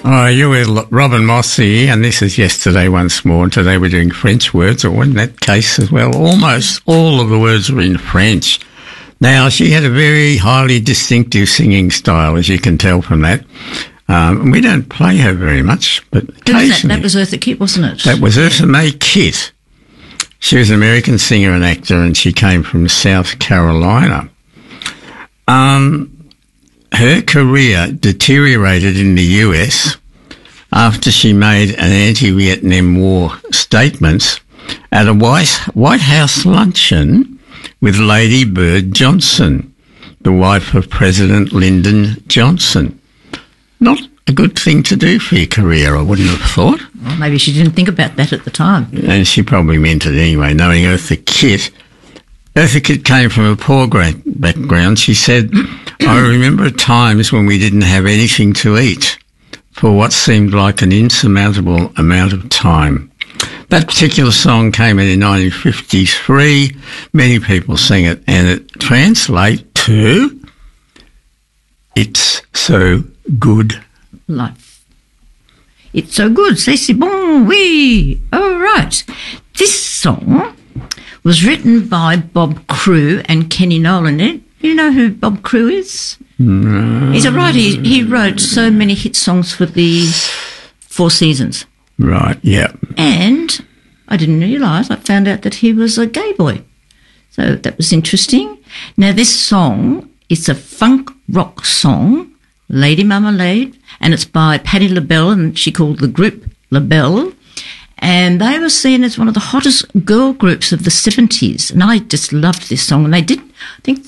Oh, you're with Robin Mossy, and this is Yesterday Once More. Today we're doing French words, or in that case as well, almost all of the words are in French. Now, she had a very highly distinctive singing style, as you can tell from that. We don't play her very much, but occasionally. That was Eartha Kitt, wasn't it? That was Eartha Mae Kitt. She was an American singer and actor, and she came from South Carolina. Her career deteriorated in the US after she made an anti-Vietnam War statement at a White House luncheon with Lady Bird Johnson, the wife of President Lyndon Johnson. Not a good thing to do for your career, I wouldn't have thought. Well, maybe she didn't think about that at the time. And she probably meant it anyway, knowing Eartha Kitt. Eartha Kitt came from a poor background. She said, I remember times when we didn't have anything to eat for what seemed like an insurmountable amount of time. That particular song came in 1953. Many people sing it, and it translates to, it's so good. Life. It's so good. C'est bon, oui. All right. This song was written by Bob Crewe and Kenny Nolan. You know who Bob Crewe is? No. He's a writer. He wrote so many hit songs for the Four Seasons. Right, yeah. And I didn't realise, I found out that he was a gay boy. So that was interesting. Now, this song is a funk rock song, Lady Marmalade, and it's by Patti LaBelle, and she called the group LaBelle. And they were seen as one of the hottest girl groups of the 70s. And I just loved this song. And they did, I think,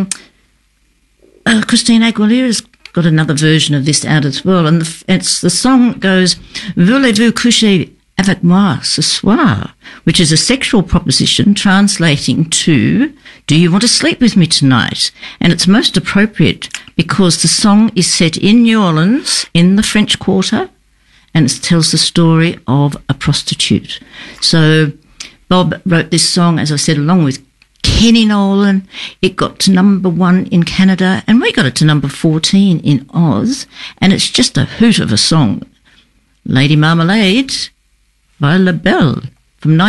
Christina Aguilera's got another version of this out as well. And the song goes, Voulez-vous coucher avec moi ce soir? Which is a sexual proposition translating to, do you want to sleep with me tonight? And it's most appropriate because the song is set in New Orleans in the French Quarter, and it tells the story of a prostitute. So Bob wrote this song, as I said, along with Kenny Nolan. It got to number 1 in Canada, and we got it to number 14 in Oz, and it's just a hoot of a song. Lady Marmalade by LaBelle from